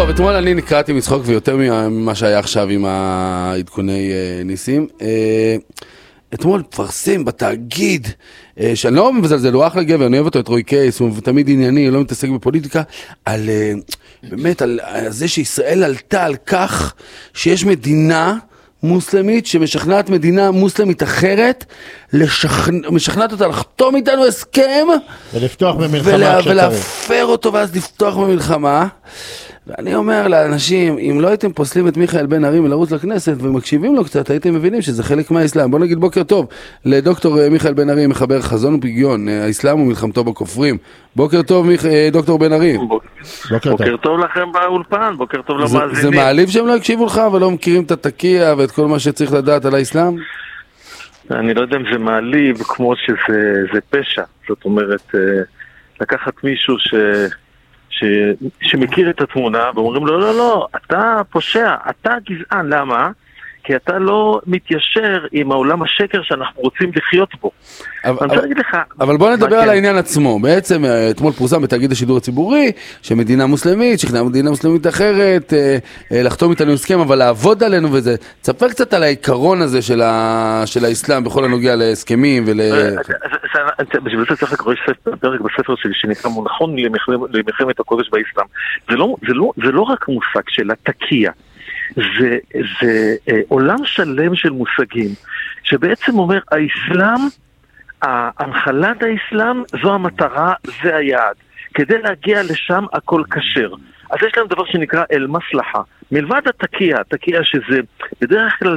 טוב, אתמול אני נקראתי מצחוק ויותר ממה שהיה עכשיו עם העדכוני ניסים. אתמול פרסם בתאגיד, שאני לא מזלזל, הוא אחלה גבר, אני אוהב אותו, את רוי קייס, הוא תמיד ענייני, לא מתעסק בפוליטיקה, באמת על זה שישראל עלתה על כך שיש מדינה מוסלמית שמשכנעת מדינה מוסלמית אחרת, משכנעת אותה לחתום איתנו הסכם ולפתוח במלחמה ולהפר אותו ואז לפתוח במלחמה. ואני אומר לאנשים, אם לא הייתם פוסלים את מיכאל בן ארי מלרוץ לכנסת ומקשיבים לו קצת, הייתם מבינים שזה חלק מהאסלאם. בוא נגיד בוקר טוב לדוקטור מיכאל בן ארי, מחבר חזון ופגיון, האסלאם ומלחמתו בכופרים. בוקר טוב דוקטור בן ארי. בוקר טוב לכם באולפן, בוקר טוב למאזינים. זה מעליב שהם לא הקשיבו לך ולא מכירים את התקיע ואת כל מה שצריך לדעת על האסלאם? אני לא יודע אם זה מעליב כמו שזה פשע. זאת אומרת, לקחת מישהו שמכיר את התמונה ואומרים לו, לא, אתה פושע, אתה גזען. למה? כי אתה לא מתיישר עם העולם השקר שאנחנו רוצים לחיות בו. אבל בוא נדבר על העניין עצמו. בעצם אתמול פורסם בתאגיד השידור הציבורי שמדינה מוסלמית, שכנעה מדינה מוסלמית אחרת, לחתום איתנו הסכם, אבל לעבוד עלינו וזה. תספר קצת על העיקרון הזה של האסלאם בכל הנוגע להסכמים בשביל זה צריך לקרוא פרק בספר שלי שנקרא מונחון למלחמת הקודש באסלאם. זה לא רק מושג של התקיע, זה עולם שלם של מושגים שבעצם אומר האסלאם, הנחלת האסלאם זו המטרה, זה היעד. כדי להגיע לשם הכל כשר. אז יש להם דבר שנקרא אל-מסלחה. מלבד התקיע שזה בדרך כלל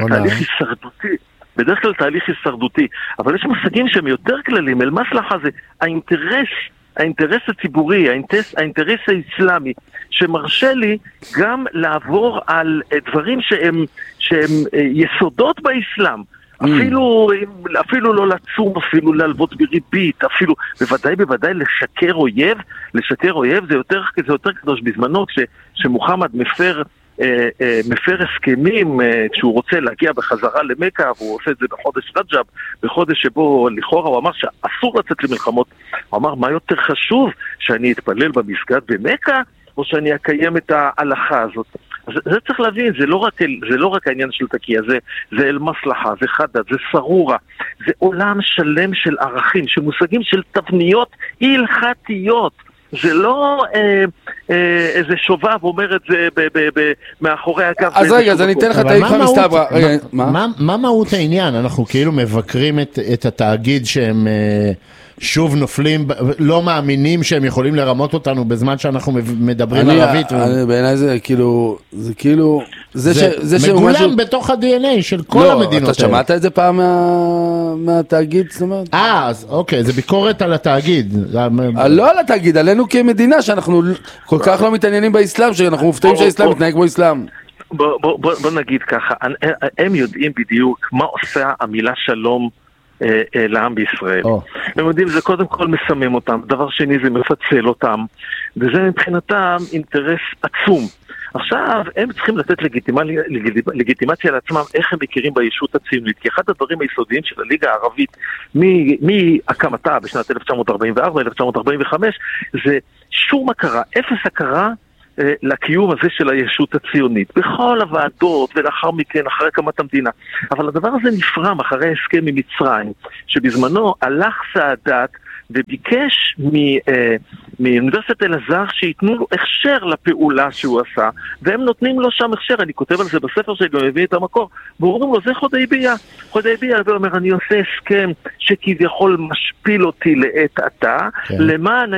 תהליך הישרדותי, אבל יש מושגים שהם יותר כללים. אל-מסלחה זה האינטרס הציבורי, האינטרס האסלאמי, שמרשה לי גם לעבור על דברים שהם יסודות באסלאם. אפילו לא לצום, אפילו להלוות בריבית, אפילו בוודאי לשקר אויב זה יותר קדוש. בזמנו שמוחמד מפר הסכמים כשהוא רוצה להגיע בחזרה למכה, והוא עושה את זה בחודש רג'ב, בחודש שבו לכאורה הוא אמר שאסור לצאת למלחמות. הוא אמר, מה יותר חשוב, שאני אתפלל במסגד במכה או שאני אקיים את ההלכה הזאת? אז זה צריך להבין, זה לא רק העניין של תקיע, זה אל-מסלחה, זה חדד, זה סרורה, זה עולם שלם של ערכים, של מושגים של תבניות הלכתיות. זה לא איזה שובב אומר את זה מאחורי הגב. אז רגע, אז אני אתן לך את האיפה מסתברה. מה מהות העניין? אנחנו כאילו מבקרים את התאגיד שהם שוב נופלים, לא מאמינים שהם יכולים לרמות אותנו בזמן שאנחנו מדברים ערבית. בעיניי זה כאילו, זה מגולם בתוך ה-DNA של כל המדינות. לא, אתה שמעת את זה פעם מהתאגיד? אז אוקיי, זה ביקורת על התאגיד. לא על התאגיד, עלינו כמדינה שאנחנו כל כך לא מתעניינים באסלאם, שאנחנו מופתעים שהאסלאם מתנהג כמו אסלאם. בוא נגיד ככה, הם יודעים בדיוק מה עושה המילה שלום לעם בישראל. הם יודעים, זה קודם כל מסמם אותם, דבר שני זה מפצל אותם, וזה מבחינתם אינטרס עצום. עכשיו הם צריכים לתת לגיטימציה לעצמם איך הם מכירים בישות הציונית, כי אחד הדברים היסודיים של הליגה הערבית מהקמתה בשנת 1944-1945 זה שום הכרה, אפס הכרה לקיום הזה של הישות הציונית בכל הוועדות ולאחר מכן אחרי הקמת המדינה. אבל הדבר הזה נפרם אחרי הסכם ממצרים, שבזמנו הלך סאדאת וביקש מאוניברסיטת אלעזר שיתנו לו הכשר לפעולה שהוא עשה, והם נותנים לו שם הכשר. אני כותב על זה בספר שלי, אני מביא את המקור, ואומרים לו, זה חודייביה, ואומר, אני עושה הסכם שכביכול משפיל אותי לעת עתה, למען